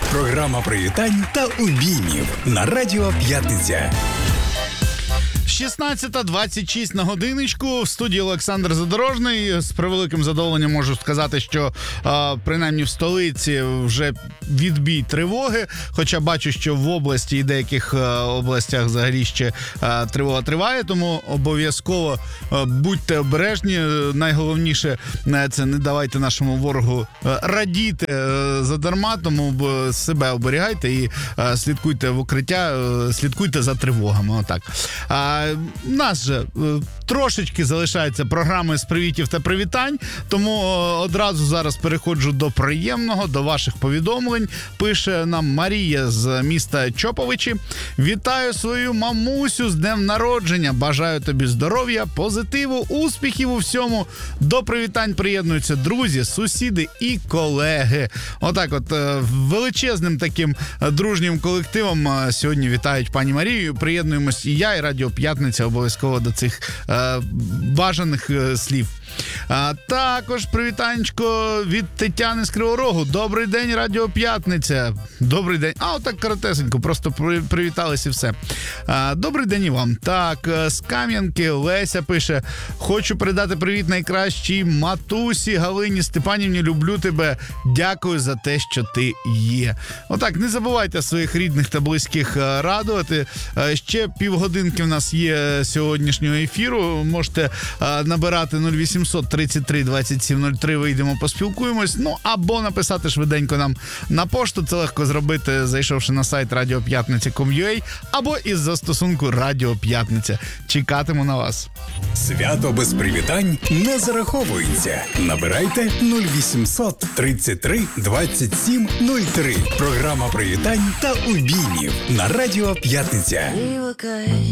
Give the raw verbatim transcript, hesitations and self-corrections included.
Програма привітань та обіймів на Радіо П'ятниця. шістнадцята двадцять шість на годиночку. В студії Олександр Задорожний. З превеликим задоволенням можу сказати, що а, принаймні в столиці вже відбій тривоги. Хоча бачу, що в області і деяких а, областях взагалі ще а, тривога триває. Тому обов'язково а, будьте обережні. Найголовніше – це не давайте нашому ворогу радіти а, задарма. Тому б, себе оберігайте і а, слідкуйте в укриття, а, слідкуйте за тривогами. Отак. А, У нас же трошечки залишається програми з привітів та привітань, тому одразу зараз переходжу до приємного, до ваших повідомлень. Пише нам Марія з міста Чоповичі. Вітаю свою мамусю з днем народження. Бажаю тобі здоров'я, позитиву, успіхів у всьому. До привітань приєднуються друзі, сусіди і колеги. Отак от величезним таким дружнім колективом сьогодні вітають пані Марію. Приєднуємось і я, і Радіо П'ятниця обов'язково до цих е, бажаних е, слів. А також привітанечко від Тетяни з Кривого Рогу. Добрий день, Радіо П'ятниця. Добрий день. А, отак коротесенько, просто привіталися і все. А, добрий день і вам. Так, з Кам'янки Леся пише: хочу передати привіт найкращій матусі Галині Степанівні. Люблю тебе. Дякую за те, що ти є. Отак, не забувайте своїх рідних та близьких радувати. Ще півгодинки в нас є сьогоднішнього ефіру. Можете набирати нуль вісімсот тридцять три двадцять сім нуль три, вийдемо, поспілкуємось. Ну, або написати швиденько нам на пошту. Це легко зробити, зайшовши на сайт радіо п'ятниця крапка ком крапка ю а, або із застосунку Радіо П'ятниця. Чекатиму на вас. Свято без привітань не зараховується. Набирайте нуль вісімсот тридцять три двадцять сім нуль три. Програма привітань та обіймів на Радіо П'ятниця.